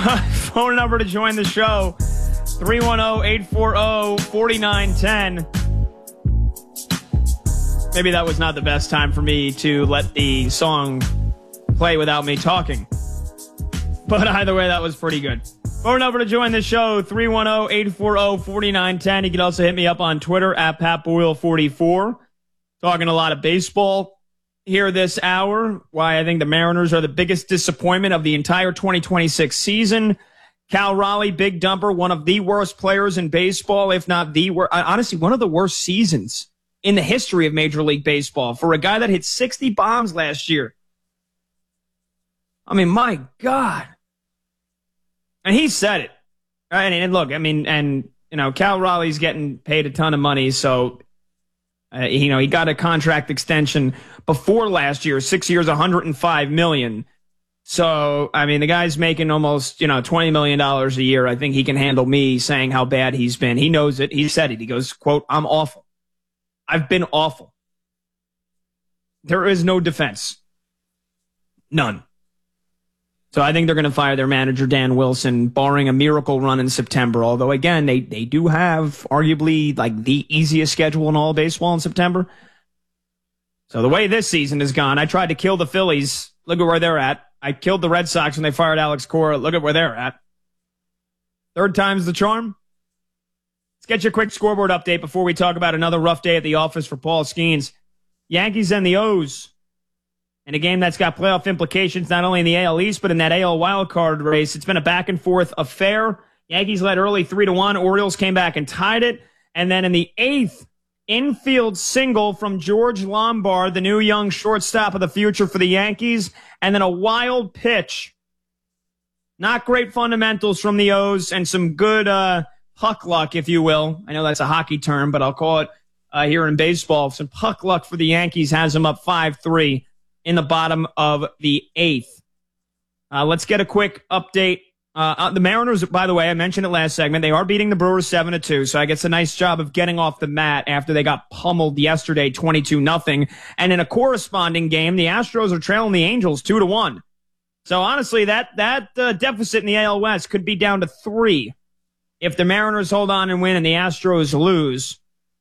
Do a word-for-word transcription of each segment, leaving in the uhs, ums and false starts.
Phone number to join the show, three one zero, eight four zero, four nine one zero. Maybe that was not the best time for me to let the song play without me talking. But either way, that was pretty good. Phone number to join the show, three one zero, eight four zero, four nine one zero. You can also hit me up on Twitter at Pat Boyle forty-four. Talking a lot of baseball here this hour. Why I think the Mariners are the biggest disappointment of the entire twenty twenty-six season. Cal Raleigh, big dumper, one of the worst players in baseball, if not the worst. Honestly, one of the worst seasons in the history of Major League Baseball for a guy that hit sixty bombs last year. I mean, my God. And he said it. And, and look, I mean, and, you know, Cal Raleigh's getting paid a ton of money, so, uh, you know, he got a contract extension before last year, six years, one hundred five million dollars. So, I mean, the guy's making almost, you know, twenty million dollars a year. I think he can handle me saying how bad he's been. He knows it. He said it. He goes, quote, "I'm awful. I've been awful. There is no defense. None." So I think they're going to fire their manager, Dan Wilson, barring a miracle run in September. Although, again, they, they do have arguably like the easiest schedule in all of baseball in September. So the way this season has gone, I tried to kill the Phillies. Look at where they're at. I killed the Red Sox when they fired Alex Cora. Look at where they're at. Third time's the charm. Let's get you a quick scoreboard update before we talk about another rough day at the office for Paul Skeens. Yankees and the O's. In a game that's got playoff implications not only in the A L East, but in that A L wildcard race. It's been a back-and-forth affair. Yankees led early three to one. Orioles came back and tied it. And then in the eighth, infield single from George Lombard, the new young shortstop of the future for the Yankees. And then a wild pitch. Not great fundamentals from the O's and some good uh, puck luck, if you will. I know that's a hockey term, but I'll call it uh, here in baseball. Some puck luck for the Yankees has them up five three. In the bottom of the eighth. Uh, let's get a quick update. Uh, uh, the Mariners, by the way, I mentioned it last segment. They are beating the Brewers seven to two, so I guess a nice job of getting off the mat after they got pummeled yesterday twenty-two nothing. And in a corresponding game, the Astros are trailing the Angels two to one. So honestly, that, that uh, deficit in the A L West could be down to three if the Mariners hold on and win and the Astros lose.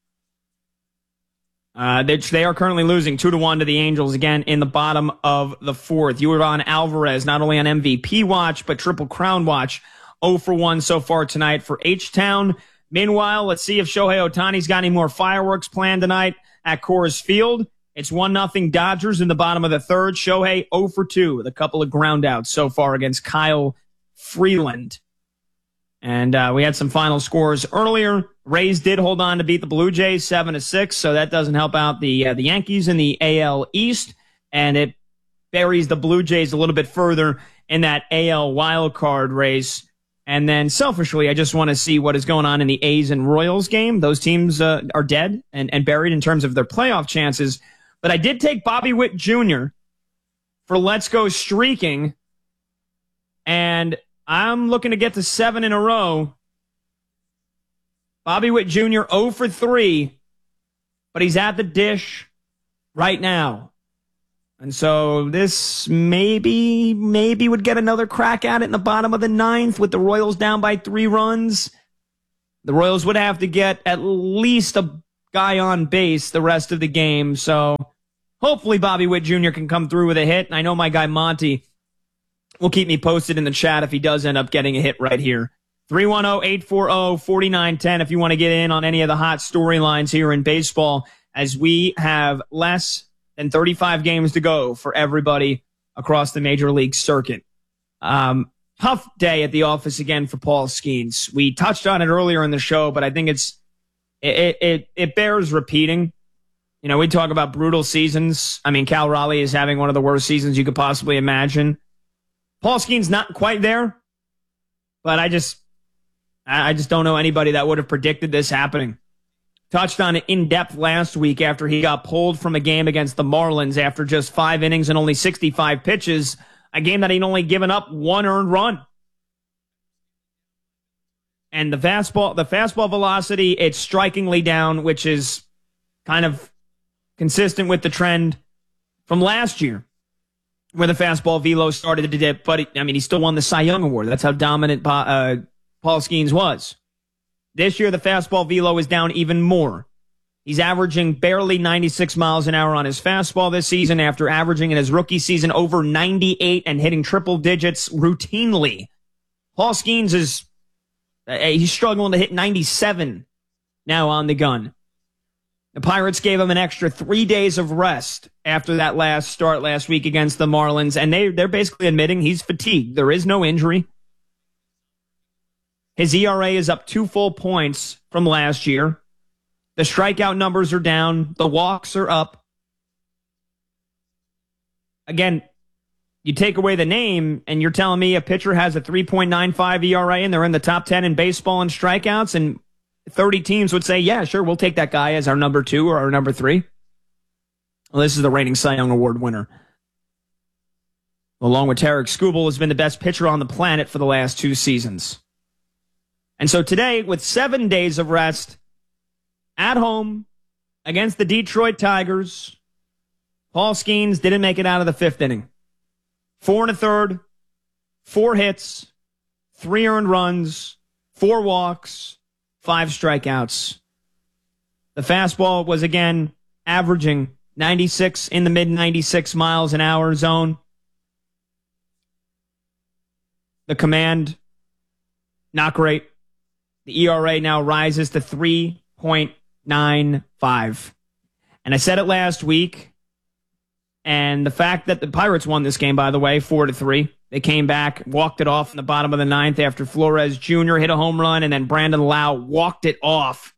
Uh, they, they are currently losing two to one to the Angels again in the bottom of the fourth. Yordan Alvarez, not only on M V P watch, but Triple Crown watch. oh for one so far tonight for H-Town. Meanwhile, let's see if Shohei Ohtani's got any more fireworks planned tonight at Coors Field. It's one nothing Dodgers in the bottom of the third. Shohei oh for two with a couple of groundouts so far against Kyle Freeland. And uh, we had some final scores earlier. Rays did hold on to beat the Blue Jays seven to six, so that doesn't help out the uh, the Yankees in the A L East, and it buries the Blue Jays a little bit further in that A L wildcard race. And then selfishly, I just want to see what is going on in the A's and Royals game. Those teams uh, are dead and, and buried in terms of their playoff chances. But I did take Bobby Witt Junior for Let's Go Streaking, and I'm looking to get to seven in a row. Bobby Witt Junior oh for three, but he's at the dish right now. And so this maybe, maybe would get another crack at it in the bottom of the ninth with the Royals down by three runs. The Royals would have to get at least a guy on base the rest of the game. So hopefully Bobby Witt Junior can come through with a hit. And I know my guy Monty will keep me posted in the chat if he does end up getting a hit right here. three one zero, eight four zero, four nine one zero if you want to get in on any of the hot storylines here in baseball, as we have less than thirty-five games to go for everybody across the Major League circuit. Um, tough day at the office again for Paul Skeens. We touched on it earlier in the show, but I think it's it it it bears repeating. You know, we talk about brutal seasons. I mean, Cal Raleigh is having one of the worst seasons you could possibly imagine. Paul Skeens not quite there, but I just I just don't know anybody that would have predicted this happening. Touched on it in depth last week after he got pulled from a game against the Marlins after just five innings and only sixty-five pitches, a game that he'd only given up one earned run. And the fastball, the fastball velocity, it's strikingly down, which is kind of consistent with the trend from last year. where the fastball velo started to dip, but, it, I mean, he still won the Cy Young Award. That's how dominant uh, Paul Skeens was. This year, the fastball velo is down even more. He's averaging barely ninety-six miles an hour on his fastball this season after averaging in his rookie season over ninety-eight and hitting triple digits routinely. Paul Skeens is, uh, he's struggling to hit ninety-seven now on the gun. The Pirates gave him an extra three days of rest after that last start last week against the Marlins, and they, they're basically admitting he's fatigued. There is no injury. His E R A is up two full points from last year. The strikeout numbers are down. The walks are up. Again, you take away the name, and you're telling me a pitcher has a three point nine five E R A, and they're in the top ten in baseball in strikeouts, and thirty teams would say, yeah, sure, we'll take that guy as our number two or our number three. Well, this is the reigning Cy Young Award winner. Along with Tarek Skubal, has been the best pitcher on the planet for the last two seasons. And so today, with seven days of rest, at home, against the Detroit Tigers, Paul Skeens didn't make it out of the fifth inning. Four and a third, four hits, three earned runs, four walks, five strikeouts. The fastball was again averaging ninety-six in the mid ninety-six miles an hour zone. The command, not great. The E R A now rises to three point nine five. And I said it last week. And the fact that the Pirates won this game, by the way, four to three. They came back, walked it off in the bottom of the ninth after Flores Junior hit a home run, and then Brandon Lau walked it off.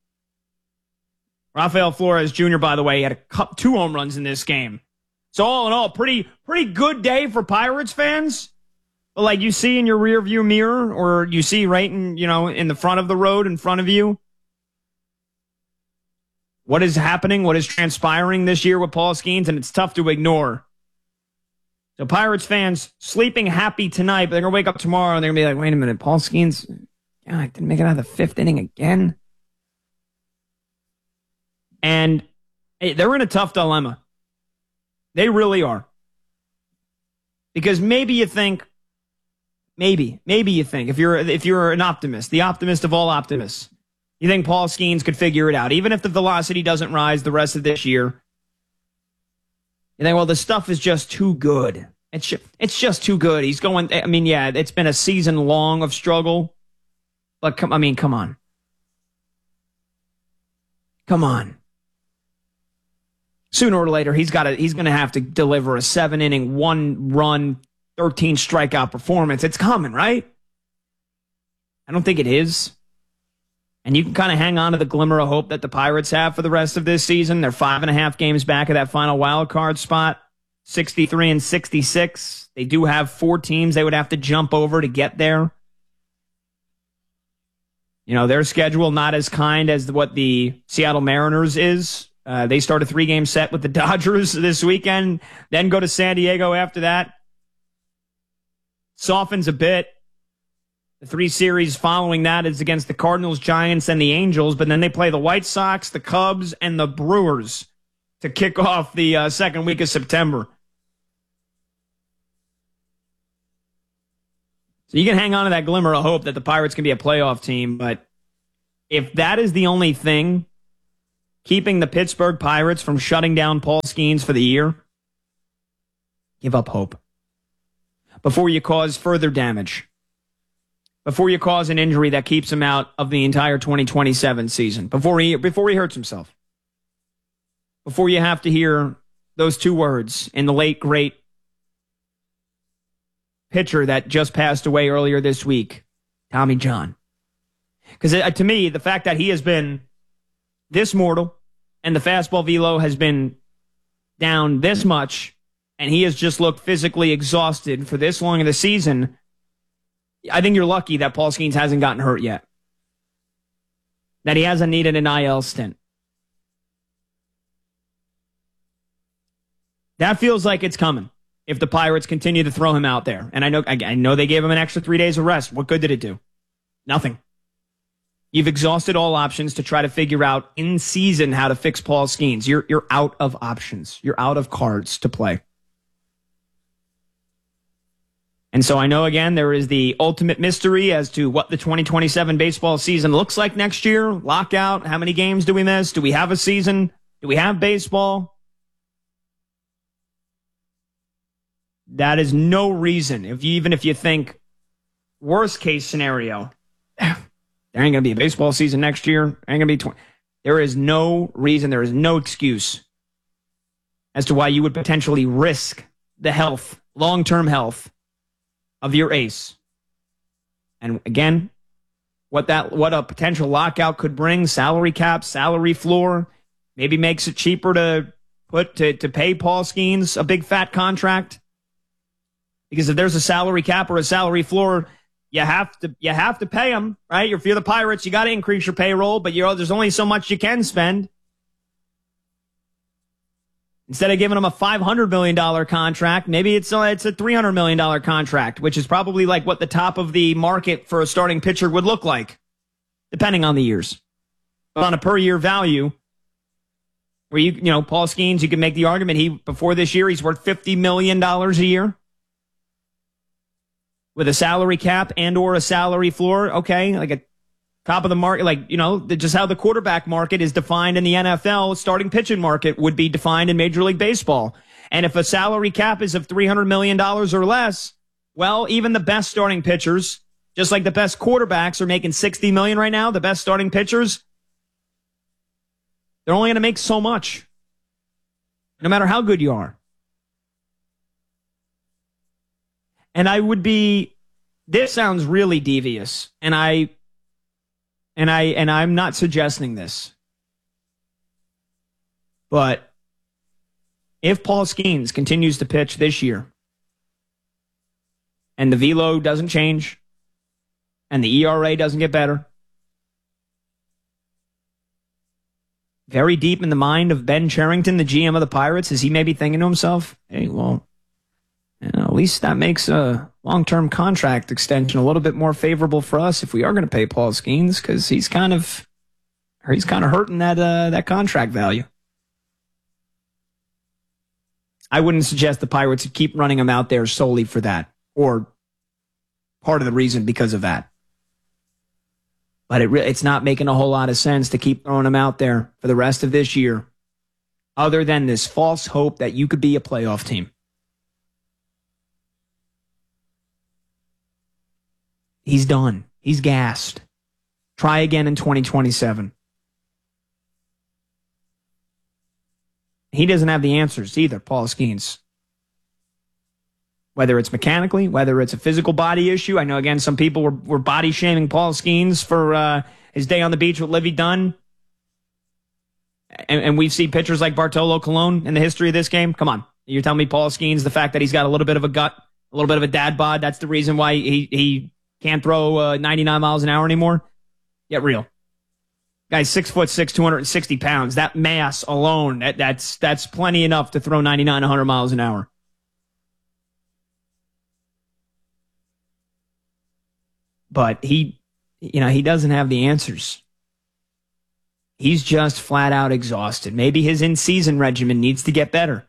Rafael Flores Junior, by the way, had a couple, two home runs in this game. So all in all, pretty pretty good day for Pirates fans. But like you see in your rearview mirror, or you see right in, you know, in the front of the road in front of you, what is happening, what is transpiring this year with Paul Skeens, and it's tough to ignore. So Pirates fans sleeping happy tonight, but they're going to wake up tomorrow and they're going to be like, wait a minute, Paul Skeens, God, didn't make it out of the fifth inning again? And hey, they're in a tough dilemma. They really are. Because maybe you think, maybe, maybe you think, if you're if you're an optimist, the optimist of all optimists, you think Paul Skeens could figure it out, even if the velocity doesn't rise the rest of this year. You think, well, the stuff is just too good. It's just, it's just too good. He's going, I mean, yeah, it's been a season long of struggle. But, come, I mean, come on. Come on. Sooner or later, he's got to, he's going to have to deliver a seven-inning, one-run, thirteen strikeout performance. It's coming, right? I don't think it is. And you can kind of hang on to the glimmer of hope that the Pirates have for the rest of this season. They're five and a half games back of that final wild card spot, sixty-three and sixty-six. They do have four teams they would have to jump over to get there. You know, their schedule not as kind as what the Seattle Mariners is. Uh, they start a three-game set with the Dodgers this weekend, then go to San Diego after that. Softens a bit. The three series following that is against the Cardinals, Giants, and the Angels, but then they play the White Sox, the Cubs, and the Brewers to kick off the uh, second week of September. So you can hang on to that glimmer of hope that the Pirates can be a playoff team, but if that is the only thing keeping the Pittsburgh Pirates from shutting down Paul Skeens for the year, give up hope before you cause further damage. Before you cause an injury that keeps him out of the entire twenty twenty-seven season. Before he before he hurts himself. Before you have to hear those two words in the late, great pitcher that just passed away earlier this week, Tommy John. Because to me, the fact that he has been this mortal and the fastball velo has been down this much and he has just looked physically exhausted for this long of the season, I think you're lucky that Paul Skeens hasn't gotten hurt yet. That he hasn't needed an I L stint. That feels like it's coming if the Pirates continue to throw him out there. And I know I know they gave him an extra three days of rest. What good did it do? Nothing. You've exhausted all options to try to figure out in season how to fix Paul Skeens. You're, you're out of options. You're out of cards to play. And so I know, again, there is the ultimate mystery as to what the twenty twenty-seven baseball season looks like next year. Lockout, how many games do we miss? Do we have a season? Do we have baseball? That is no reason, if you, even if you think worst case scenario, there ain't going to be a baseball season next year. There ain't going to be twenty. There is no reason, there is no excuse as to why you would potentially risk the health, long-term health of your ace. And again, what that what a potential lockout could bring, salary cap, salary floor, maybe makes it cheaper to put to, to pay Paul Skeens a big fat contract. Because if there's a salary cap or a salary floor, you have to you have to pay him, right? If you're the Pirates, you got to increase your payroll, but you're, there's only so much you can spend. Instead of giving him a five hundred million dollars contract, maybe it's a, it's a three hundred million dollars contract, which is probably like what the top of the market for a starting pitcher would look like, depending on the years. But on a per-year value, where you you know, Paul Skeens, you can make the argument, he before this year, he's worth fifty million dollars a year. With a salary cap and or a salary floor, okay, like a top of the market, like, you know, the, just how the quarterback market is defined in the N F L, starting pitching market would be defined in Major League Baseball. And if a salary cap is of three hundred million dollars or less, well, even the best starting pitchers, just like the best quarterbacks are making sixty million dollars right now, the best starting pitchers, they're only going to make so much, no matter how good you are. And I would be, this sounds really devious, and I, and I, and I'm not suggesting this, but if Paul Skeens continues to pitch this year, and the velo doesn't change, and the E R A doesn't get better, very deep in the mind of Ben Cherington, the G M of the Pirates, is he maybe thinking to himself, hey, well, you know, at least that makes a long-term contract extension a little bit more favorable for us if we are going to pay Paul Skeens, because he's kind of, or he's kind of hurting that uh, that contract value. I wouldn't suggest the Pirates would keep running him out there solely for that, or part of the reason because of that. But it re- it's not making a whole lot of sense to keep throwing him out there for the rest of this year, other than this false hope that you could be a playoff team. He's done. He's gassed. Try again in twenty twenty-seven. He doesn't have the answers either, Paul Skeens. Whether it's mechanically, whether it's a physical body issue. I know, again, some people were, were body shaming Paul Skeens for uh, his day on the beach with Livy Dunn. And, and we've seen pitchers like Bartolo Colon in the history of this game. Come on. You're telling me Paul Skeens, the fact that he's got a little bit of a gut, a little bit of a dad bod, that's the reason why he, he can't throw uh, ninety-nine miles an hour anymore? Get real. Guy's six foot six, two hundred sixty pounds. That mass alone, that, that's that's plenty enough to throw ninety-nine, one hundred miles an hour. But he, you know, he doesn't have the answers. He's just flat out exhausted. Maybe his in-season regimen needs to get better.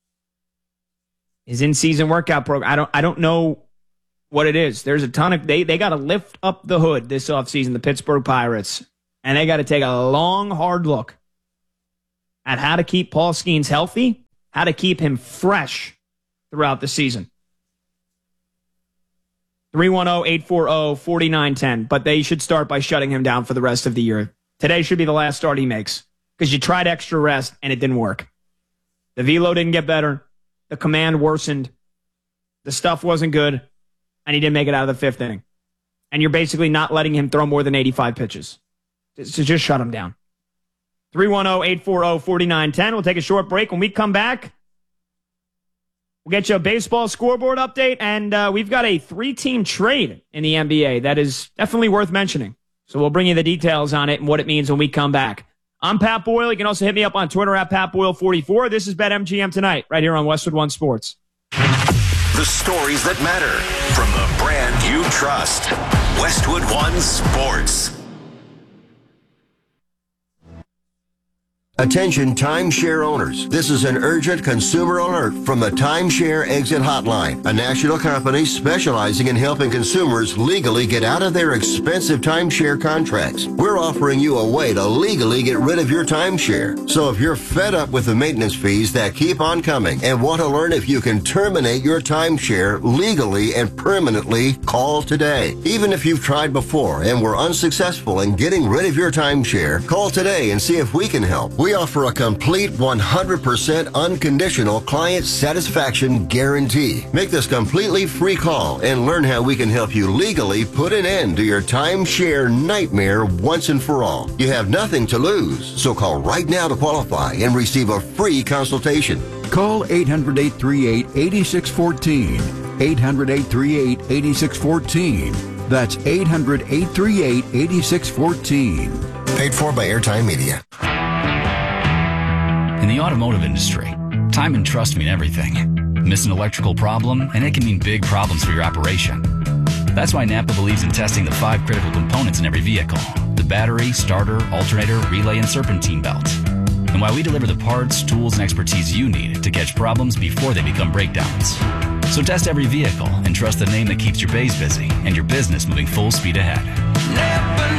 His in-season workout program, I don't, I don't know what it is. There's a ton of, they, they got to lift up the hood this offseason, the Pittsburgh Pirates, and they got to take a long, hard look at how to keep Paul Skeens healthy, how to keep him fresh throughout the season. three one zero, eight four zero, four nine one zero, but they should start by shutting him down for the rest of the year. Today should be the last start he makes, because you tried extra rest and it didn't work. The velo didn't get better. The command worsened. The stuff wasn't good. And he didn't make it out of the fifth inning. And you're basically not letting him throw more than eighty-five pitches. So just shut him down. three one zero, eight four zero, four nine one zero. We'll take a short break. When we come back, we'll get you a baseball scoreboard update. And uh, we've got a three-team trade in the N B A that is definitely worth mentioning. So we'll bring you the details on it and what it means when we come back. I'm Pat Boyle. You can also hit me up on Twitter at Pat Boyle forty-four. This is BetMGM Tonight, right here on Westwood One Sports. The stories that matter from the brand you trust. Westwood One Sports. Attention timeshare owners. This is an urgent consumer alert from the Timeshare Exit Hotline, a national company specializing in helping consumers legally get out of their expensive timeshare contracts. We're offering you a way to legally get rid of your timeshare. So if you're fed up with the maintenance fees that keep on coming and want to learn if you can terminate your timeshare legally and permanently, call today. Even if you've tried before and were unsuccessful in getting rid of your timeshare, call today and see if we can help. We offer a complete one hundred percent unconditional client satisfaction guarantee. Make this completely free call and learn how we can help you legally put an end to your timeshare nightmare once and for all. You have nothing to lose, so call right now to qualify and receive a free consultation. Call eight hundred, eight three eight, eight six one four. eight hundred, eight three eight, eight six one four. That's eight hundred, eight three eight, eight six one four. Paid for by Airtime Media. In the automotive industry, time and trust mean everything. Miss an electrical problem, and it can mean big problems for your operation. That's why Napa believes in testing the five critical components in every vehicle: the battery, starter, alternator, relay, and serpentine belt. And why we deliver the parts, tools, and expertise you need to catch problems before they become breakdowns. So test every vehicle and trust the name that keeps your bays busy and your business moving full speed ahead. Napa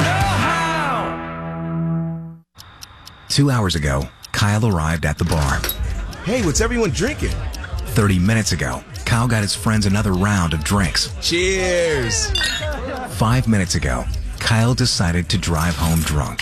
know-how. Two hours ago, Kyle arrived at the bar. Hey, what's everyone drinking? thirty minutes ago, Kyle got his friends another round of drinks. Cheers! Five minutes ago, Kyle decided to drive home drunk.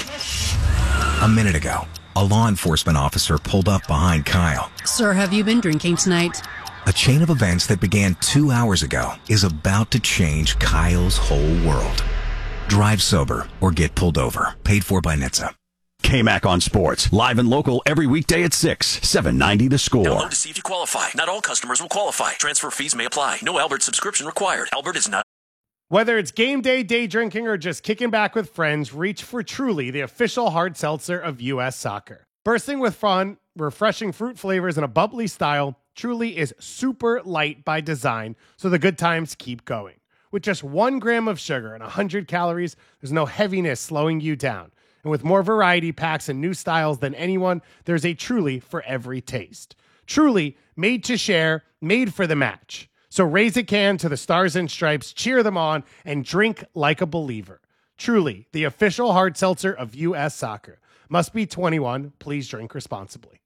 A minute ago, a law enforcement officer pulled up behind Kyle. Sir, have you been drinking tonight? A chain of events that began two hours ago is about to change Kyle's whole world. Drive sober or get pulled over. Paid for by N H T S A. K-Mac on Sports, live and local every weekday at six, seven ninety The Score. Download to see if you qualify. Not all customers will qualify. Transfer fees may apply. No Albert subscription required. Albert is not. Whether it's game day, day drinking, or just kicking back with friends, reach for Truly, the official hard seltzer of U S Soccer. Bursting with fun, refreshing fruit flavors, and a bubbly style, Truly is super light by design, so the good times keep going. With just one gram of sugar and one hundred calories, there's no heaviness slowing you down. And with more variety packs and new styles than anyone, there's a Truly for every taste. Truly, made to share, made for the match. So raise a can to the Stars and Stripes, cheer them on, and drink like a believer. Truly, the official hard seltzer of U S Soccer. Must be twenty-one. Please drink responsibly.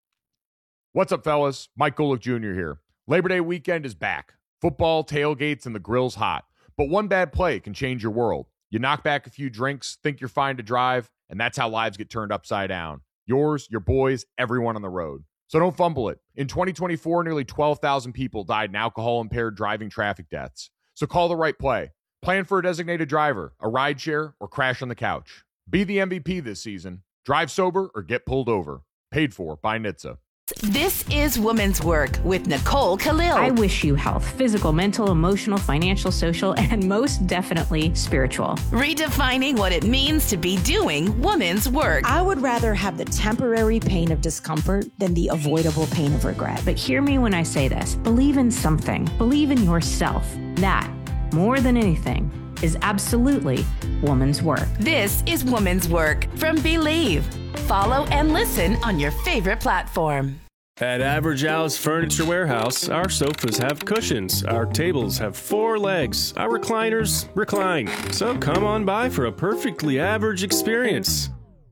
What's up, fellas? Mike Golick Junior here. Labor Day weekend is back. Football, tailgates, and the grill's hot. But one bad play can change your world. You knock back a few drinks, think you're fine to drive, and that's how lives get turned upside down. Yours, your boys, everyone on the road. So don't fumble it. In twenty twenty-four, nearly twelve thousand people died in alcohol-impaired driving traffic deaths. So call the right play. Plan for a designated driver, a rideshare, or crash on the couch. Be the M V P this season. Drive sober or get pulled over. Paid for by N H T S A. This is Women's Work with Nicole Khalil. I wish you health, physical, mental, emotional, financial, social, and most definitely spiritual. Redefining what it means to be doing women's work. I would rather have the temporary pain of discomfort than the avoidable pain of regret. But hear me when I say this. Believe in something. Believe in yourself. That, more than anything, is absolutely woman's work. This is Woman's Work from Believe. Follow and listen on your favorite platform. At Average Al's Furniture Warehouse, our sofas have cushions, our tables have four legs, our recliners recline. So come on by for a perfectly average experience.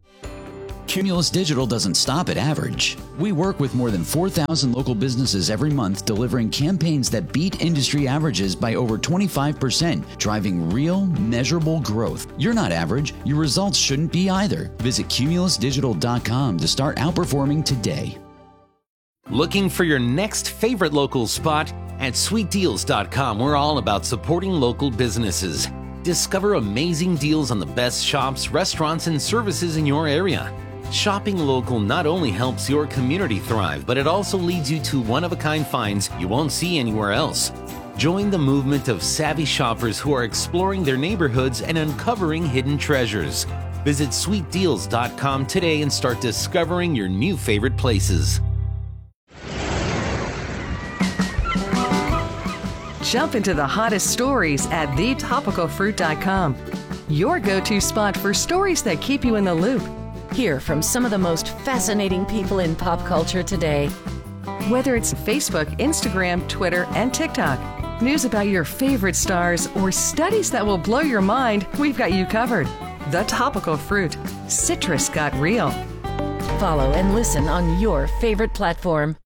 Cumulus Digital doesn't stop at average. We work with more than four thousand local businesses every month, delivering campaigns that beat industry averages by over twenty-five percent, driving real, measurable growth. You're not average. Your results shouldn't be either. Visit cumulus digital dot com to start outperforming today. Looking for your next favorite local spot? At sweet deals dot com, we're all about supporting local businesses. Discover amazing deals on the best shops, restaurants, and services in your area. Shopping local not only helps your community thrive, but it also leads you to one-of-a-kind finds you won't see anywhere else. Join the movement of savvy shoppers who are exploring their neighborhoods and uncovering hidden treasures. Visit sweet deals dot com today and start discovering your new favorite places. Jump into the hottest stories at the topical fruit dot com. Your go-to spot for stories that keep you in the loop. Hear from some of the most fascinating people in pop culture today. Whether it's Facebook, Instagram, Twitter, and TikTok, news about your favorite stars, or studies that will blow your mind, we've got you covered. The Topical Fruit. Citrus got real. Follow and listen on your favorite platform.